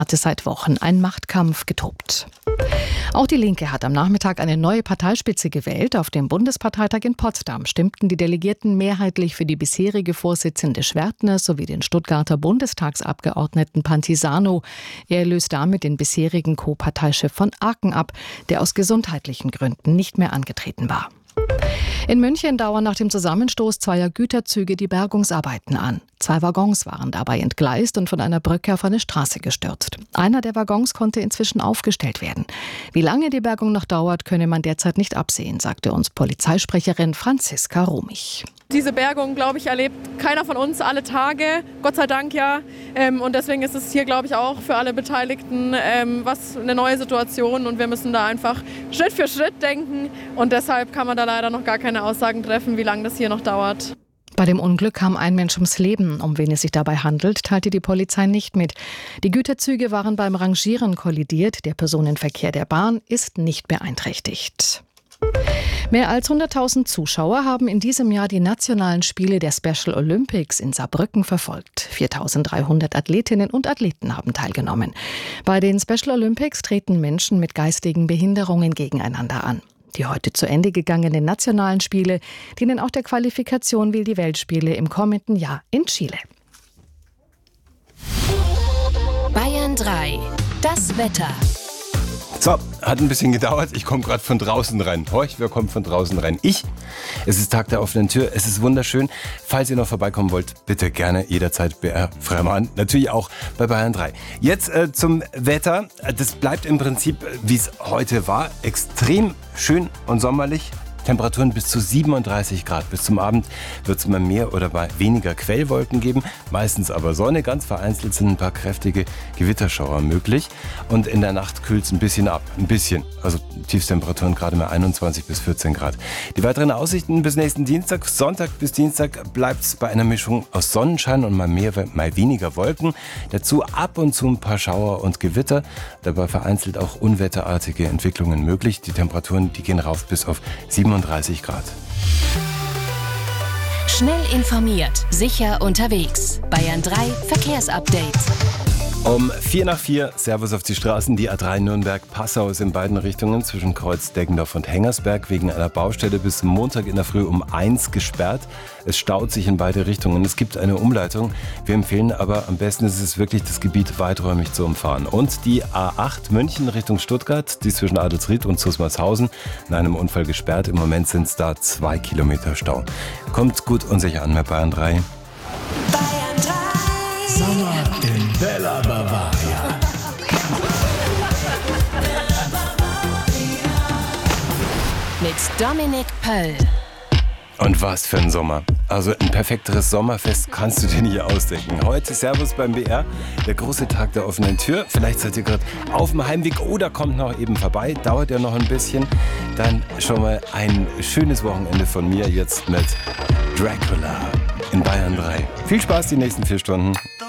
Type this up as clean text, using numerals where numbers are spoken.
hatte seit Wochen ein Machtkampf getobt. Auch die Linke hat am Nachmittag eine neue Parteispitze gewählt. Auf dem Bundesparteitag in Potsdam stimmten die Delegierten mehrheitlich für die bisherige Vorsitzende Schwertner sowie den Stuttgarter Bundestagsabgeordneten Pantisano. Er löst damit den bisherigen Co-Parteichef von Aken ab, der aus gesundheitlichen Gründen nicht mehr angetreten war. In München dauern nach dem Zusammenstoß zweier Güterzüge die Bergungsarbeiten an. 2 Waggons waren dabei entgleist und von einer Brücke auf eine Straße gestürzt. Einer der Waggons konnte inzwischen aufgestellt werden. Wie lange die Bergung noch dauert, könne man derzeit nicht absehen, sagte uns Polizeisprecherin Franziska Romich. Diese Bergung, glaube ich, erlebt keiner von uns alle Tage, Gott sei Dank ja. Und deswegen ist es hier, glaube ich, auch für alle Beteiligten eine neue Situation und wir müssen da einfach Schritt für Schritt denken und deshalb kann man da leider noch gar keine Aussagen treffen, wie lange das hier noch dauert. Bei dem Unglück kam ein Mensch ums Leben. Um wen es sich dabei handelt, teilte die Polizei nicht mit. Die Güterzüge waren beim Rangieren kollidiert. Der Personenverkehr der Bahn ist nicht beeinträchtigt. Mehr als 100.000 Zuschauer haben in diesem Jahr die nationalen Spiele der Special Olympics in Saarbrücken verfolgt. 4.300 Athletinnen und Athleten haben teilgenommen. Bei den Special Olympics treten Menschen mit geistigen Behinderungen gegeneinander an. Die heute zu Ende gegangenen nationalen Spiele dienen auch der Qualifikation wie die Weltspiele im kommenden Jahr in Chile. Bayern 3. Das Wetter. So, hat ein bisschen gedauert. Ich komme gerade von draußen rein. Horch, wer kommt von draußen rein? Ich. Es ist Tag der offenen Tür. Es ist wunderschön. Falls ihr noch vorbeikommen wollt, bitte gerne jederzeit BR Freimann. Natürlich auch bei Bayern 3. Jetzt zum Wetter. Das bleibt im Prinzip, wie es heute war. Extrem schön und sommerlich. Temperaturen bis zu 37 Grad. Bis zum Abend wird es mal mehr oder mal weniger Quellwolken geben. Meistens aber Sonne. Ganz vereinzelt sind ein paar kräftige Gewitterschauer möglich. Und in der Nacht kühlt es ein bisschen ab. Ein bisschen. Also Tiefstemperaturen gerade mal 21 bis 14 Grad. Die weiteren Aussichten bis nächsten Dienstag. Sonntag bis Dienstag bleibt es bei einer Mischung aus Sonnenschein und mal mehr, mal weniger Wolken. Dazu ab und zu ein paar Schauer und Gewitter. Dabei vereinzelt auch unwetterartige Entwicklungen möglich. Die Temperaturen, die gehen rauf bis auf 37 Grad. Schnell informiert, sicher unterwegs. Bayern 3 Verkehrsupdate. Um 4:04, Servus auf die Straßen. Die A3 Nürnberg-Passau ist in beiden Richtungen zwischen Kreuz Deggendorf und Hengersberg wegen einer Baustelle bis Montag in der Früh um 1 gesperrt. Es staut sich in beide Richtungen. Es gibt eine Umleitung. Wir empfehlen aber, am besten ist es wirklich, das Gebiet weiträumig zu umfahren. Und die A8 München Richtung Stuttgart, die zwischen Adelsried und Zusmarshausen, in einem Unfall gesperrt. Im Moment sind es da 2 Kilometer Stau. Kommt gut und sicher an bei Bayern 3. Bayern 3. Sommer in Bella Bavaria. Mit Dominik Pöll. Und was für ein Sommer. Also ein perfekteres Sommerfest kannst du dir nicht ausdenken. Heute Servus beim BR, der große Tag der offenen Tür. Vielleicht seid ihr gerade auf dem Heimweg oder kommt noch eben vorbei. Dauert ja noch ein bisschen. Dann schon mal ein schönes Wochenende von mir jetzt mit Dracula in Bayern 3. Viel Spaß die nächsten 4 Stunden.